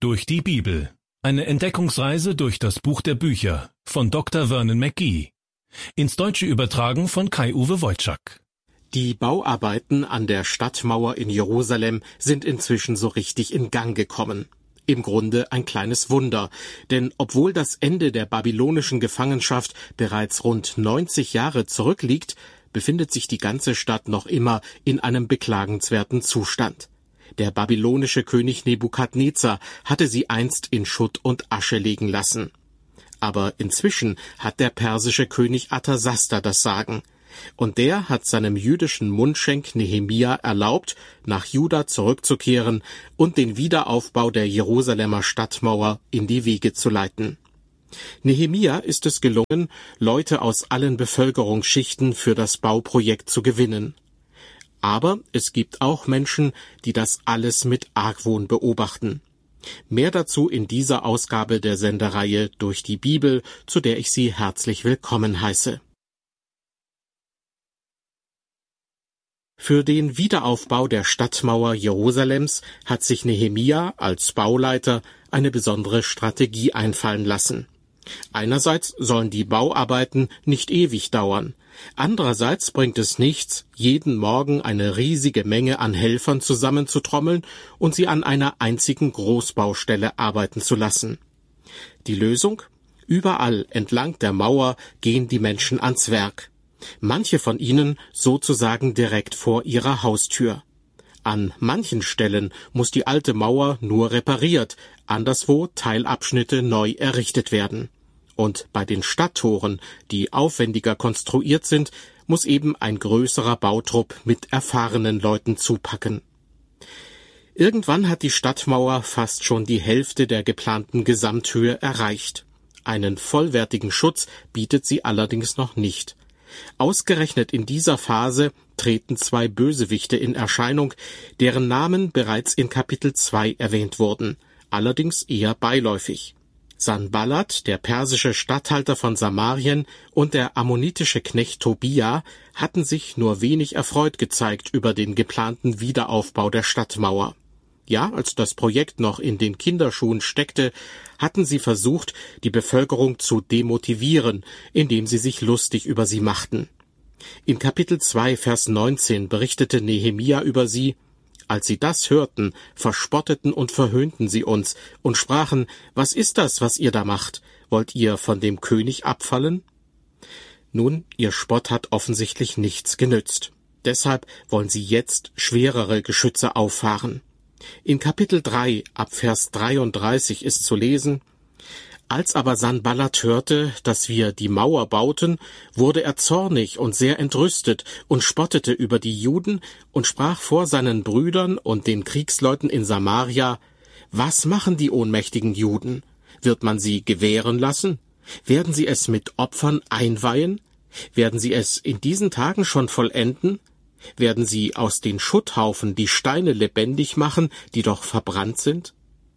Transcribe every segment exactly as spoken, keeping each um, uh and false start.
Durch die Bibel. Eine Entdeckungsreise durch das Buch der Bücher von Doktor Vernon McGee. Ins Deutsche übertragen von Kai-Uwe Wojczak. Die Bauarbeiten an der Stadtmauer in Jerusalem sind inzwischen so richtig in Gang gekommen. Im Grunde ein kleines Wunder, denn obwohl das Ende der babylonischen Gefangenschaft bereits rund neunzig Jahre zurückliegt, befindet sich die ganze Stadt noch immer in einem beklagenswerten Zustand. Der babylonische König Nebukadnezar hatte sie einst in Schutt und Asche legen lassen. Aber inzwischen hat der persische König Arthasasta das Sagen. Und der hat seinem jüdischen Mundschenk Nehemia erlaubt, nach Juda zurückzukehren und den Wiederaufbau der Jerusalemer Stadtmauer in die Wege zu leiten. Nehemia ist es gelungen, Leute aus allen Bevölkerungsschichten für das Bauprojekt zu gewinnen. Aber es gibt auch Menschen, die das alles mit Argwohn beobachten. Mehr dazu in dieser Ausgabe der Sendereihe Durch die Bibel, zu der ich Sie herzlich willkommen heiße. Für den Wiederaufbau der Stadtmauer Jerusalems hat sich Nehemia als Bauleiter eine besondere Strategie einfallen lassen. Einerseits sollen die Bauarbeiten nicht ewig dauern. Andererseits bringt es nichts, jeden Morgen eine riesige Menge an Helfern zusammenzutrommeln und sie an einer einzigen Großbaustelle arbeiten zu lassen. Die Lösung? Überall entlang der Mauer gehen die Menschen ans Werk. Manche von ihnen sozusagen direkt vor ihrer Haustür. An manchen Stellen muss die alte Mauer nur repariert, anderswo Teilabschnitte neu errichtet werden. Und bei den Stadttoren, die aufwendiger konstruiert sind, muss eben ein größerer Bautrupp mit erfahrenen Leuten zupacken. Irgendwann hat die Stadtmauer fast schon die Hälfte der geplanten Gesamthöhe erreicht. Einen vollwertigen Schutz bietet sie allerdings noch nicht. Ausgerechnet in dieser Phase treten zwei Bösewichte in Erscheinung, deren Namen bereits in Kapitel zwei erwähnt wurden, allerdings eher beiläufig. Sanballat, der persische Statthalter von Samarien, und der ammonitische Knecht Tobia hatten sich nur wenig erfreut gezeigt über den geplanten Wiederaufbau der Stadtmauer. Ja, als das Projekt noch in den Kinderschuhen steckte, hatten sie versucht, die Bevölkerung zu demotivieren, indem sie sich lustig über sie machten. In Kapitel zwei, Vers neunzehn berichtete Nehemia über sie: Als sie das hörten, verspotteten und verhöhnten sie uns und sprachen: Was ist das, was ihr da macht? Wollt ihr von dem König abfallen? Nun, ihr Spott hat offensichtlich nichts genützt. Deshalb wollen sie jetzt schwerere Geschütze auffahren. In Kapitel drei, ab Vers dreiunddreißig ist zu lesen: Als aber Sanballat hörte, dass wir die Mauer bauten, wurde er zornig und sehr entrüstet und spottete über die Juden und sprach vor seinen Brüdern und den Kriegsleuten in Samaria: Was machen die ohnmächtigen Juden? Wird man sie gewähren lassen? Werden sie es mit Opfern einweihen? Werden sie es in diesen Tagen schon vollenden? Werden sie aus den Schutthaufen die Steine lebendig machen, die doch verbrannt sind?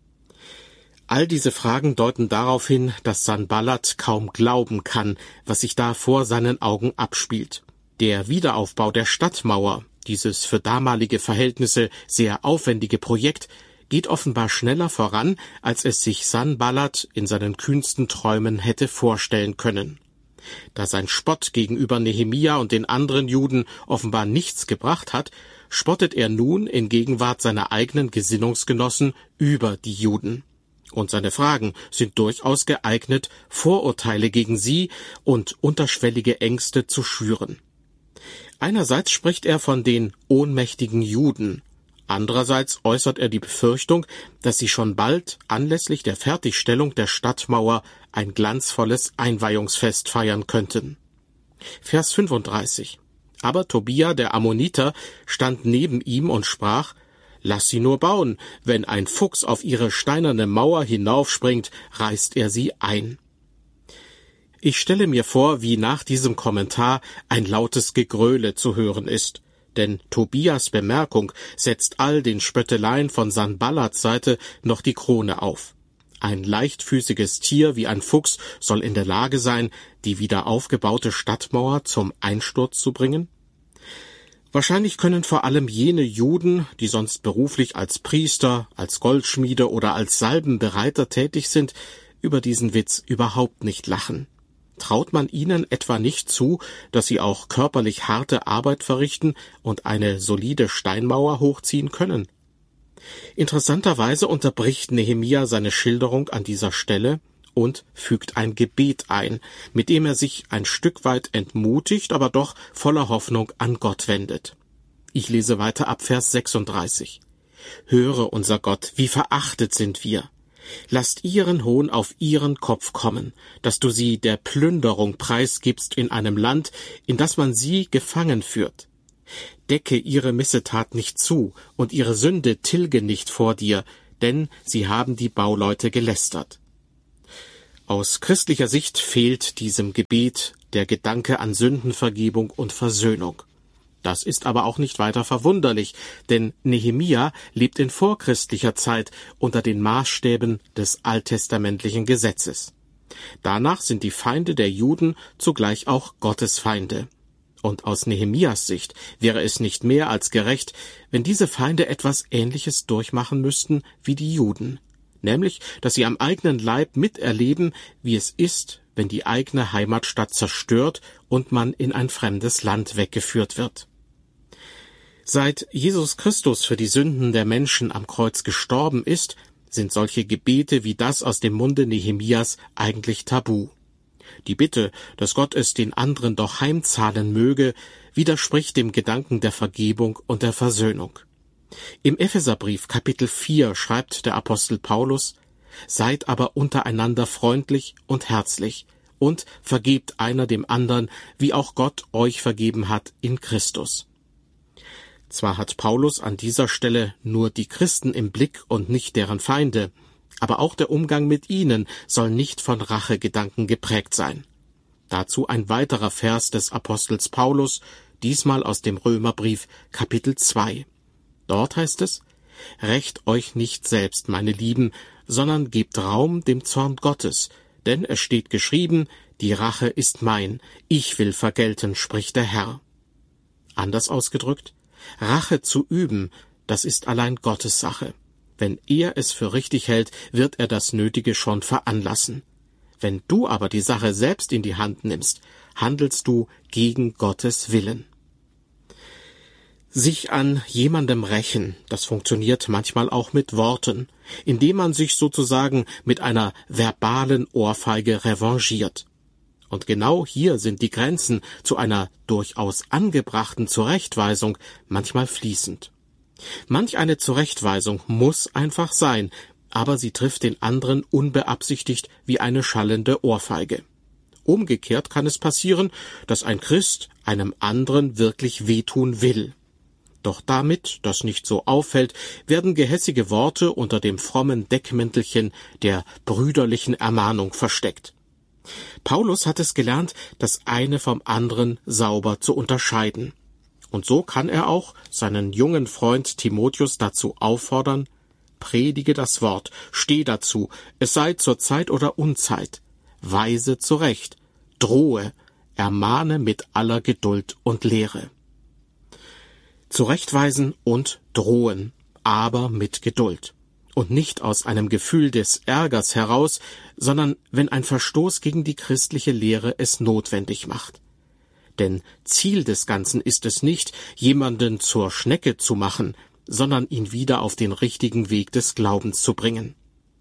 All diese Fragen deuten darauf hin, dass Sanballat kaum glauben kann, was sich da vor seinen Augen abspielt. Der Wiederaufbau der Stadtmauer, dieses für damalige Verhältnisse sehr aufwendige Projekt, geht offenbar schneller voran, als es sich Sanballat in seinen kühnsten Träumen hätte vorstellen können. Da sein Spott gegenüber Nehemia und den anderen Juden offenbar nichts gebracht hat, spottet er nun in Gegenwart seiner eigenen Gesinnungsgenossen über die Juden. Und seine Fragen sind durchaus geeignet, Vorurteile gegen sie und unterschwellige Ängste zu schüren. Einerseits spricht er von den ohnmächtigen Juden, andererseits äußert er die Befürchtung, dass sie schon bald anlässlich der Fertigstellung der Stadtmauer ein glanzvolles Einweihungsfest feiern könnten. Vers fünfunddreißig. Aber Tobia, der Ammoniter, stand neben ihm und sprach: Lass sie nur bauen, wenn ein Fuchs auf ihre steinerne Mauer hinaufspringt, reißt er sie ein. Ich stelle mir vor, wie nach diesem Kommentar ein lautes Gegröle zu hören ist, denn Tobias Bemerkung setzt all den Spötteleien von Sanballats Seite noch die Krone auf. Ein leichtfüßiges Tier wie ein Fuchs soll in der Lage sein, die wieder aufgebaute Stadtmauer zum Einsturz zu bringen? Wahrscheinlich können vor allem jene Juden, die sonst beruflich als Priester, als Goldschmiede oder als Salbenbereiter tätig sind, über diesen Witz überhaupt nicht lachen. Traut man ihnen etwa nicht zu, dass sie auch körperlich harte Arbeit verrichten und eine solide Steinmauer hochziehen können? Interessanterweise unterbricht Nehemia seine Schilderung an dieser Stelle und fügt ein Gebet ein, mit dem er sich ein Stück weit entmutigt, aber doch voller Hoffnung an Gott wendet. Ich lese weiter ab Vers sechsunddreißig. Höre, unser Gott, wie verachtet sind wir. Lasst ihren Hohn auf ihren Kopf kommen, dass du sie der Plünderung preisgibst in einem Land, in das man sie gefangen führt. Decke ihre Missetat nicht zu und ihre Sünde tilge nicht vor dir, denn sie haben die Bauleute gelästert. Aus christlicher Sicht fehlt diesem Gebet der Gedanke an Sündenvergebung und Versöhnung. Das ist aber auch nicht weiter verwunderlich, denn Nehemia lebt in vorchristlicher Zeit unter den Maßstäben des alttestamentlichen Gesetzes. Danach sind die Feinde der Juden zugleich auch Gottes Feinde. Und aus Nehemias Sicht wäre es nicht mehr als gerecht, wenn diese Feinde etwas Ähnliches durchmachen müssten wie die Juden. Nämlich, dass sie am eigenen Leib miterleben, wie es ist, wenn die eigene Heimatstadt zerstört und man in ein fremdes Land weggeführt wird. Seit Jesus Christus für die Sünden der Menschen am Kreuz gestorben ist, sind solche Gebete wie das aus dem Munde Nehemias eigentlich tabu. Die Bitte, dass Gott es den anderen doch heimzahlen möge, widerspricht dem Gedanken der Vergebung und der Versöhnung. Im Epheserbrief Kapitel vier schreibt der Apostel Paulus: Seid aber untereinander freundlich und herzlich und vergebt einer dem anderen, wie auch Gott euch vergeben hat in Christus. Zwar hat Paulus an dieser Stelle nur die Christen im Blick und nicht deren Feinde, aber auch der Umgang mit ihnen soll nicht von Rachegedanken geprägt sein. Dazu ein weiterer Vers des Apostels Paulus, diesmal aus dem Römerbrief Kapitel zwei. Dort heißt es: Rächt euch nicht selbst, meine Lieben, sondern gebt Raum dem Zorn Gottes, denn es steht geschrieben, die Rache ist mein, ich will vergelten, spricht der Herr. Anders ausgedrückt, Rache zu üben, das ist allein Gottes Sache. Wenn er es für richtig hält, wird er das Nötige schon veranlassen. Wenn du aber die Sache selbst in die Hand nimmst, handelst du gegen Gottes Willen. Sich an jemandem rächen, das funktioniert manchmal auch mit Worten, indem man sich sozusagen mit einer verbalen Ohrfeige revanchiert. Und genau hier sind die Grenzen zu einer durchaus angebrachten Zurechtweisung manchmal fließend. Manch eine Zurechtweisung muss einfach sein, aber sie trifft den anderen unbeabsichtigt wie eine schallende Ohrfeige. Umgekehrt kann es passieren, dass ein Christ einem anderen wirklich wehtun will. Doch damit das nicht so auffällt, werden gehässige Worte unter dem frommen Deckmäntelchen der brüderlichen Ermahnung versteckt. Paulus hat es gelernt, das eine vom anderen sauber zu unterscheiden. Und so kann er auch seinen jungen Freund Timotheus dazu auffordern: Predige das Wort, steh dazu, es sei zur Zeit oder Unzeit, weise zurecht, drohe, ermahne mit aller Geduld und Lehre. Zurechtweisen und drohen, aber mit Geduld. Und nicht aus einem Gefühl des Ärgers heraus, sondern wenn ein Verstoß gegen die christliche Lehre es notwendig macht. Denn Ziel des Ganzen ist es nicht, jemanden zur Schnecke zu machen, sondern ihn wieder auf den richtigen Weg des Glaubens zu bringen.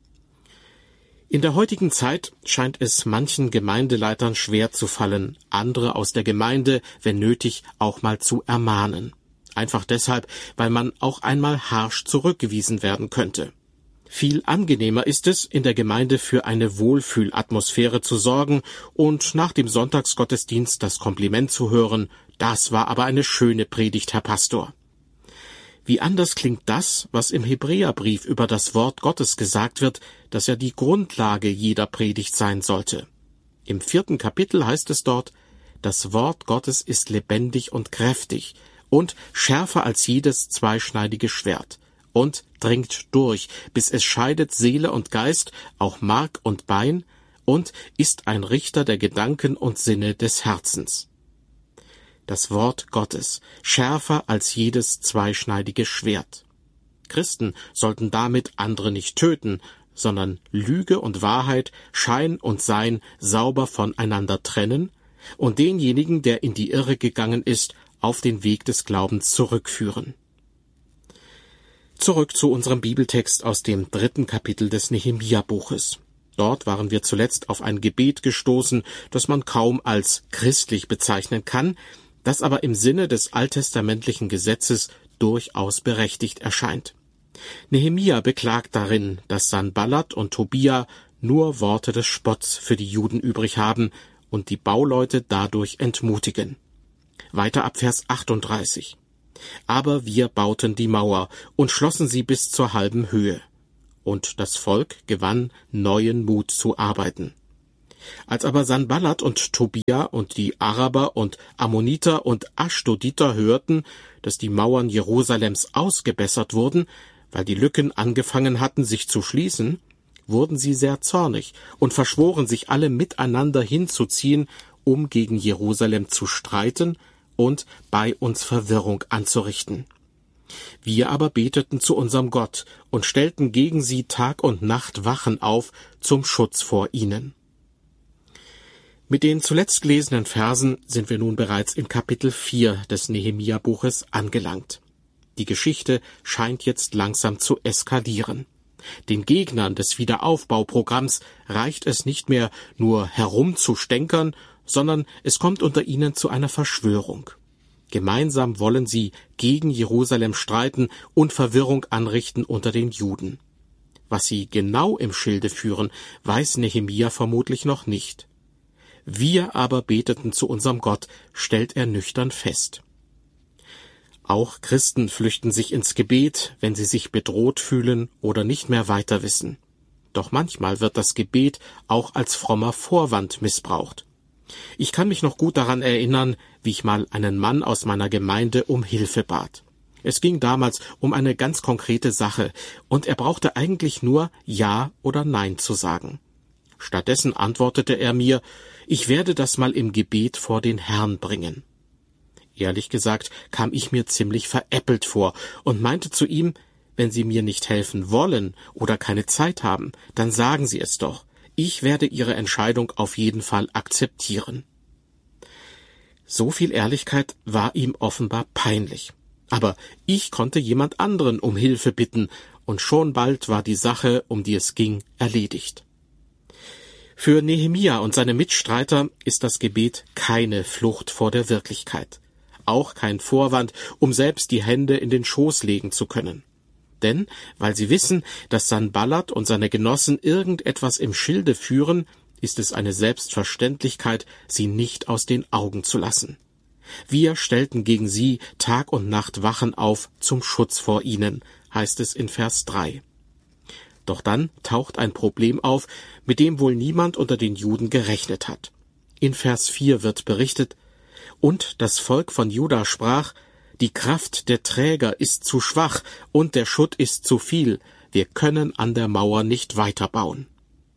In der heutigen Zeit scheint es manchen Gemeindeleitern schwer zu fallen, andere aus der Gemeinde, wenn nötig, auch mal zu ermahnen. Einfach deshalb, weil man auch einmal harsch zurückgewiesen werden könnte. Viel angenehmer ist es, in der Gemeinde für eine Wohlfühlatmosphäre zu sorgen und nach dem Sonntagsgottesdienst das Kompliment zu hören: Das war aber eine schöne Predigt, Herr Pastor. Wie anders klingt das, was im Hebräerbrief über das Wort Gottes gesagt wird, das ja die Grundlage jeder Predigt sein sollte. Im vierten Kapitel heißt es dort: Das Wort Gottes ist lebendig und kräftig und schärfer als jedes zweischneidige Schwert und dringt durch, bis es scheidet Seele und Geist, auch Mark und Bein, und ist ein Richter der Gedanken und Sinne des Herzens. das Wort Gottes, schärfer als jedes zweischneidige Schwert. Christen sollten damit andere nicht töten, sondern Lüge und Wahrheit, Schein und Sein sauber voneinander trennen und denjenigen, der in die Irre gegangen ist, auf den Weg des Glaubens zurückführen. Zurück zu unserem Bibeltext aus dem dritten Kapitel des Nehemia-Buches. Dort waren wir zuletzt auf ein Gebet gestoßen, das man kaum als christlich bezeichnen kann, das aber im Sinne des alttestamentlichen Gesetzes durchaus berechtigt erscheint. Nehemia beklagt darin, dass Sanballat und Tobia nur Worte des Spotts für die Juden übrig haben und die Bauleute dadurch entmutigen. Weiter ab Vers achtunddreißig. Aber wir bauten die Mauer und schlossen sie bis zur halben Höhe. Und das Volk gewann neuen Mut zu arbeiten. Als aber Sanballat und Tobia und die Araber und Ammoniter und Aschdoditer hörten, dass die Mauern Jerusalems ausgebessert wurden, weil die Lücken angefangen hatten, sich zu schließen, wurden sie sehr zornig und verschworen sich alle miteinander hinzuziehen, um gegen Jerusalem zu streiten und bei uns Verwirrung anzurichten. Wir aber beteten zu unserem Gott und stellten gegen sie Tag und Nacht Wachen auf zum Schutz vor ihnen. Mit den zuletzt gelesenen Versen sind wir nun bereits in Kapitel vier des Nehemia-Buches angelangt. Die Geschichte scheint jetzt langsam zu eskalieren. Den Gegnern des Wiederaufbauprogramms reicht es nicht mehr, nur herumzustänkern, sondern es kommt unter ihnen zu einer Verschwörung. Gemeinsam wollen sie gegen Jerusalem streiten und Verwirrung anrichten unter den Juden. Was sie genau im Schilde führen, weiß Nehemia vermutlich noch nicht. Wir aber beteten zu unserem Gott, stellt er nüchtern fest. Auch Christen flüchten sich ins Gebet, wenn sie sich bedroht fühlen oder nicht mehr weiter wissen. Doch manchmal wird das Gebet auch als frommer Vorwand missbraucht. Ich kann mich noch gut daran erinnern, wie ich mal einen Mann aus meiner Gemeinde um Hilfe bat. Es ging damals um eine ganz konkrete Sache, und er brauchte eigentlich nur Ja oder Nein zu sagen. Stattdessen antwortete er mir, ich werde das mal im Gebet vor den Herrn bringen. Ehrlich gesagt kam ich mir ziemlich veräppelt vor und meinte zu ihm, wenn Sie mir nicht helfen wollen oder keine Zeit haben, dann sagen Sie es doch. Ich werde Ihre Entscheidung auf jeden Fall akzeptieren. So viel Ehrlichkeit war ihm offenbar peinlich. Aber ich konnte jemand anderen um Hilfe bitten, und schon bald war die Sache, um die es ging, erledigt. Für Nehemia und seine Mitstreiter ist das Gebet keine Flucht vor der Wirklichkeit. Auch kein Vorwand, um selbst die Hände in den Schoß legen zu können. Denn, weil sie wissen, dass Sanballat und seine Genossen irgendetwas im Schilde führen, ist es eine Selbstverständlichkeit, sie nicht aus den Augen zu lassen. Wir stellten gegen sie Tag und Nacht Wachen auf zum Schutz vor ihnen, heißt es in Vers drei. Doch dann taucht ein Problem auf, mit dem wohl niemand unter den Juden gerechnet hat. In Vers vier wird berichtet, und das Volk von Juda sprach, die Kraft der Träger ist zu schwach und der Schutt ist zu viel, wir können an der Mauer nicht weiterbauen.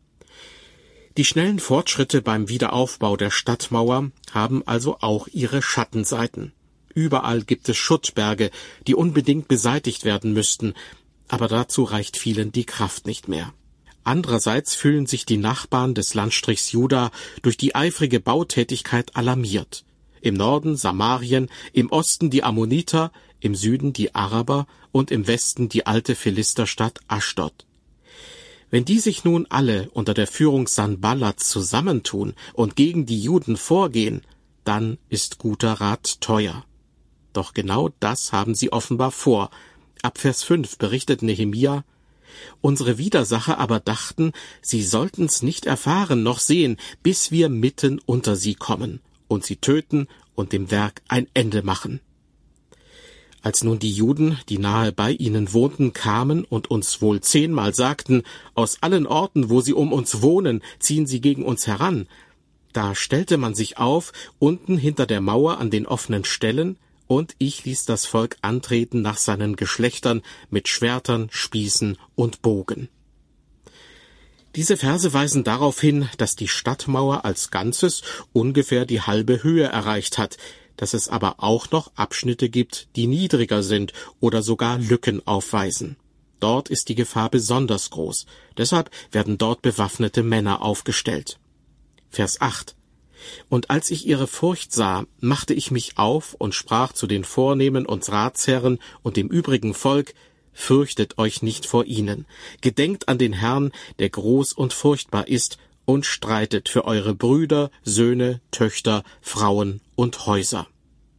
Die schnellen Fortschritte beim Wiederaufbau der Stadtmauer haben also auch ihre Schattenseiten. Überall gibt es Schuttberge, die unbedingt beseitigt werden müssten, aber dazu reicht vielen die Kraft nicht mehr. Andererseits fühlen sich die Nachbarn des Landstrichs Juda durch die eifrige Bautätigkeit alarmiert. Im Norden Samarien, im Osten die Ammoniter, im Süden die Araber und im Westen die alte Philisterstadt Aschdod. Wenn die sich nun alle unter der Führung Sanballats zusammentun und gegen die Juden vorgehen, dann ist guter Rat teuer. Doch genau das haben sie offenbar vor. Ab Vers fünf berichtet Nehemia, unsere Widersacher aber dachten, sie sollten's nicht erfahren noch sehen, bis wir mitten unter sie kommen und sie töten und dem Werk ein Ende machen. Als nun die Juden, die nahe bei ihnen wohnten, kamen und uns wohl zehnmal sagten, aus allen Orten, wo sie um uns wohnen, ziehen sie gegen uns heran, da stellte man sich auf, unten hinter der Mauer an den offenen Stellen, und ich ließ das Volk antreten nach seinen Geschlechtern mit Schwertern, Spießen und Bogen. Diese Verse weisen darauf hin, dass die Stadtmauer als Ganzes ungefähr die halbe Höhe erreicht hat, dass es aber auch noch Abschnitte gibt, die niedriger sind oder sogar Lücken aufweisen. Dort ist die Gefahr besonders groß. Deshalb werden dort bewaffnete Männer aufgestellt. Vers acht. Und als ich ihre Furcht sah, machte ich mich auf und sprach zu den Vornehmen und Ratsherren und dem übrigen Volk: Fürchtet euch nicht vor ihnen, gedenkt an den Herrn, der groß und furchtbar ist, und streitet für eure Brüder, Söhne, Töchter, Frauen und Häuser.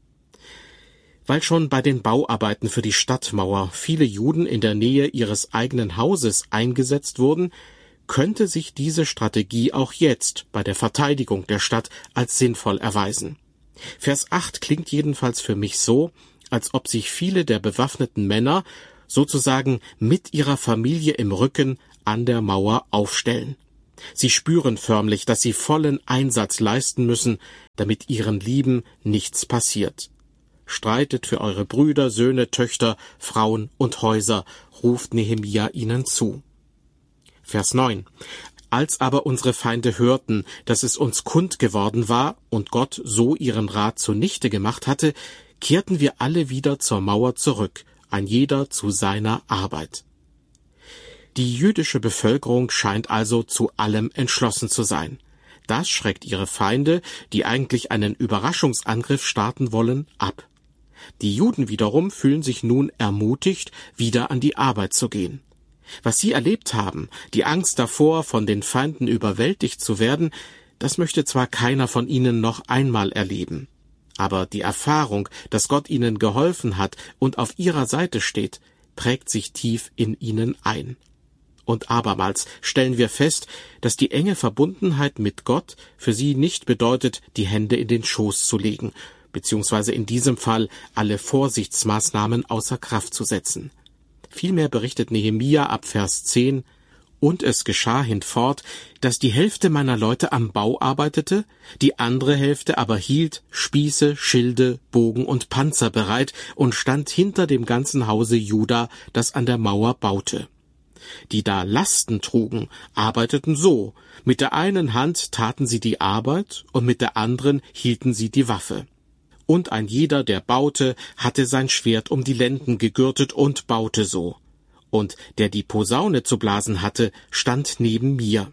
Weil schon bei den Bauarbeiten für die Stadtmauer viele Juden in der Nähe ihres eigenen Hauses eingesetzt wurden, könnte sich diese Strategie auch jetzt bei der Verteidigung der Stadt als sinnvoll erweisen. Vers acht klingt jedenfalls für mich so, als ob sich viele der bewaffneten Männer sozusagen mit ihrer Familie im Rücken an der Mauer aufstellen. Sie spüren förmlich, dass sie vollen Einsatz leisten müssen, damit ihren Lieben nichts passiert. Streitet für eure Brüder, Söhne, Töchter, Frauen und Häuser, ruft Nehemia ihnen zu. Vers neun. Als aber unsere Feinde hörten, dass es uns kund geworden war und Gott so ihren Rat zunichte gemacht hatte, kehrten wir alle wieder zur Mauer zurück, ein jeder zu seiner Arbeit. Die jüdische Bevölkerung scheint also zu allem entschlossen zu sein. Das schreckt ihre Feinde, die eigentlich einen Überraschungsangriff starten wollen, ab. Die Juden wiederum fühlen sich nun ermutigt, wieder an die Arbeit zu gehen. Was sie erlebt haben, die Angst davor, von den Feinden überwältigt zu werden, das möchte zwar keiner von ihnen noch einmal erleben. Aber die Erfahrung, dass Gott ihnen geholfen hat und auf ihrer Seite steht, prägt sich tief in ihnen ein. Und abermals stellen wir fest, dass die enge Verbundenheit mit Gott für sie nicht bedeutet, die Hände in den Schoß zu legen, beziehungsweise in diesem Fall alle Vorsichtsmaßnahmen außer Kraft zu setzen. Vielmehr berichtet Nehemia ab Vers zehn: Und es geschah hinfort, dass die Hälfte meiner Leute am Bau arbeitete, die andere Hälfte aber hielt Spieße, Schilde, Bogen und Panzer bereit und stand hinter dem ganzen Hause Juda, das an der Mauer baute. Die da Lasten trugen, arbeiteten so: Mit der einen Hand taten sie die Arbeit und mit der anderen hielten sie die Waffe. Und ein jeder, der baute, hatte sein Schwert um die Lenden gegürtet und baute so. Und der die Posaune zu blasen hatte, stand neben mir.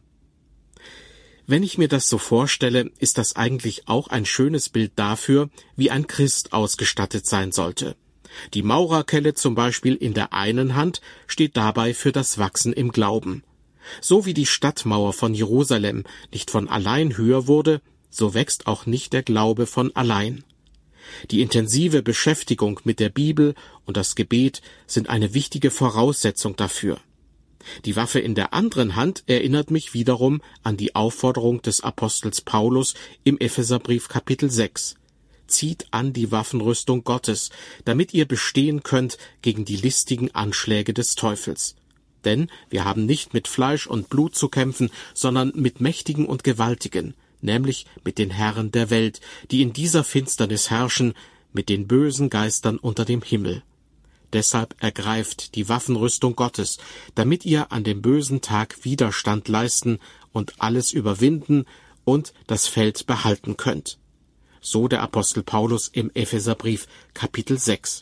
Wenn ich mir das so vorstelle, ist das eigentlich auch ein schönes Bild dafür, wie ein Christ ausgestattet sein sollte. Die Maurerkelle zum Beispiel in der einen Hand steht dabei für das Wachsen im Glauben. So wie die Stadtmauer von Jerusalem nicht von allein höher wurde, so wächst auch nicht der Glaube von allein. Die intensive Beschäftigung mit der Bibel und das Gebet sind eine wichtige Voraussetzung dafür. Die Waffe in der anderen Hand erinnert mich wiederum an die Aufforderung des Apostels Paulus im Epheserbrief Kapitel sechs. Zieht an die Waffenrüstung Gottes, damit ihr bestehen könnt gegen die listigen Anschläge des Teufels. Denn wir haben nicht mit Fleisch und Blut zu kämpfen, sondern mit Mächtigen und Gewaltigen, nämlich mit den Herren der Welt, die in dieser Finsternis herrschen, mit den bösen Geistern unter dem Himmel. Deshalb ergreift die Waffenrüstung Gottes, damit ihr an dem bösen Tag Widerstand leisten und alles überwinden und das Feld behalten könnt. So der Apostel Paulus im Epheserbrief Kapitel sechs.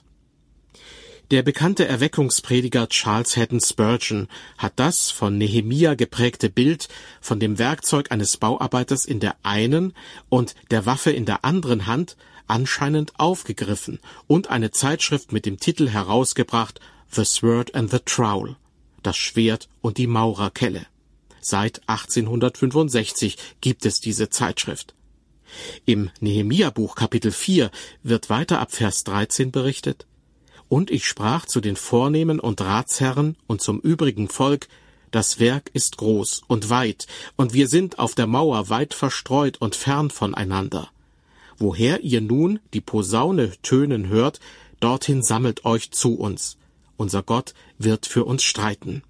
Der bekannte Erweckungsprediger Charles Haddon Spurgeon hat das von Nehemia geprägte Bild von dem Werkzeug eines Bauarbeiters in der einen und der Waffe in der anderen Hand anscheinend aufgegriffen und eine Zeitschrift mit dem Titel herausgebracht: The Sword and the Trowel, das Schwert und die Maurerkelle. Seit achtzehnhundertfünfundsechzig gibt es diese Zeitschrift. Im Nehemia-Buch Kapitel vier wird weiter ab Vers dreizehn berichtet: Und ich sprach zu den Vornehmen und Ratsherren und zum übrigen Volk: Das Werk ist groß und weit, und wir sind auf der Mauer weit verstreut und fern voneinander. Woher ihr nun die Posaune tönen hört, dorthin sammelt euch zu uns. Unser Gott wird für uns streiten.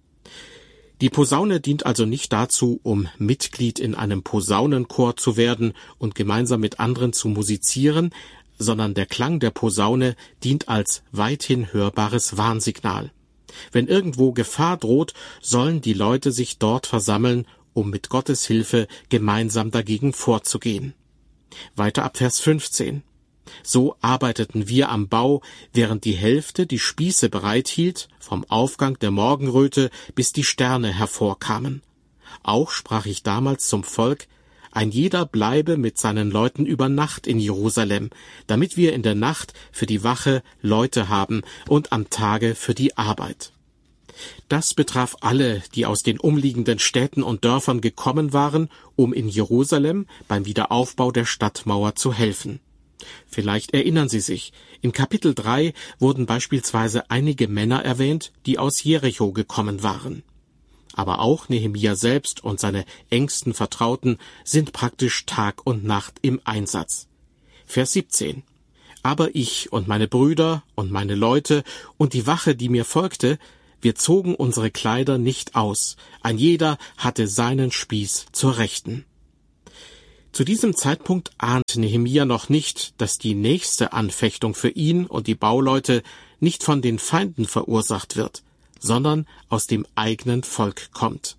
Die Posaune dient also nicht dazu, um Mitglied in einem Posaunenchor zu werden und gemeinsam mit anderen zu musizieren, sondern der Klang der Posaune dient als weithin hörbares Warnsignal. Wenn irgendwo Gefahr droht, sollen die Leute sich dort versammeln, um mit Gottes Hilfe gemeinsam dagegen vorzugehen. Weiter ab Vers fünfzehn. So arbeiteten wir am Bau, während die Hälfte die Spieße bereithielt, vom Aufgang der Morgenröte bis die Sterne hervorkamen. Auch sprach ich damals zum Volk: Ein jeder bleibe mit seinen Leuten über Nacht in Jerusalem, damit wir in der Nacht für die Wache Leute haben und am Tage für die Arbeit. Das betraf alle, die aus den umliegenden Städten und Dörfern gekommen waren, um in Jerusalem beim Wiederaufbau der Stadtmauer zu helfen. Vielleicht erinnern Sie sich, in Kapitel drei wurden beispielsweise einige Männer erwähnt, die aus Jericho gekommen waren. Aber auch Nehemia selbst und seine engsten Vertrauten sind praktisch Tag und Nacht im Einsatz. Vers siebzehn. Aber ich und meine Brüder und meine Leute und die Wache, die mir folgte, wir zogen unsere Kleider nicht aus, ein jeder hatte seinen Spieß zur Rechten. Zu diesem Zeitpunkt ahnt Nehemia noch nicht, dass die nächste Anfechtung für ihn und die Bauleute nicht von den Feinden verursacht wird, sondern aus dem eigenen Volk kommt.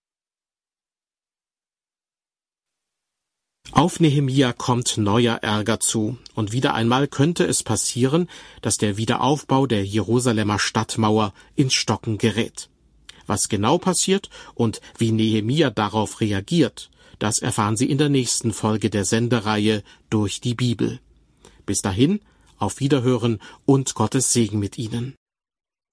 Auf Nehemia kommt neuer Ärger zu, und wieder einmal könnte es passieren, dass der Wiederaufbau der Jerusalemer Stadtmauer ins Stocken gerät. Was genau passiert und wie Nehemia darauf reagiert, das erfahren Sie in der nächsten Folge der Sendereihe Durch die Bibel. Bis dahin, auf Wiederhören und Gottes Segen mit Ihnen.